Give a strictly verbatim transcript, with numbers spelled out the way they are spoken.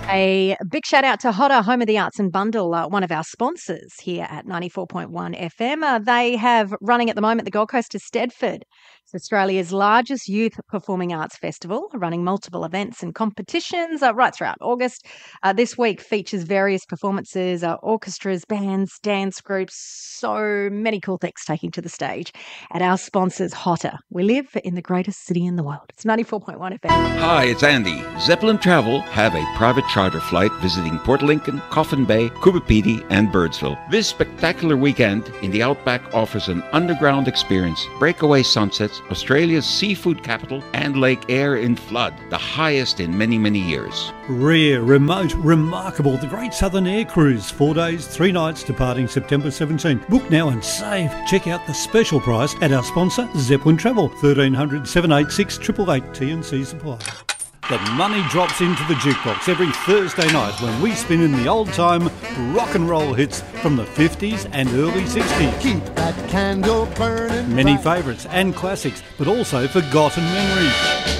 A big shout out to Hotter, Home of the Arts and Bundle, uh, one of our sponsors here at ninety-four point one F M. Uh, they have running at the moment the Gold Coast to Stedford. It's Australia's largest youth performing arts festival, running multiple events and competitions uh, right throughout August. Uh, this week features various performances, uh, orchestras, bands, dance groups, so many cool things taking to the stage at our sponsors, Hotter. We live in the greatest city in the world. It's ninety-four point one F M. Hi, it's Andy. Zeppelin Travel have a private charter flight visiting Port Lincoln, Coffin Bay, Coopapedy, and Birdsville. This spectacular weekend in the Outback offers an underground experience, breakaway sunsets, Australia's seafood capital, and Lake Eyre in flood, the highest in many, many years. Rare, remote, remarkable, the Great Southern Air Cruise. Four days, three nights, departing September seventeenth. Book now and save. Check out the special price at our sponsor, Zeppelin Travel. thirteen hundred, seven eight six, eight eight eight, T and C supply. The money drops into the jukebox every Thursday night when we spin in the old-time rock and roll hits from the fifties and early sixties. Keep that candle burning. Many favourites and classics, but also forgotten memories.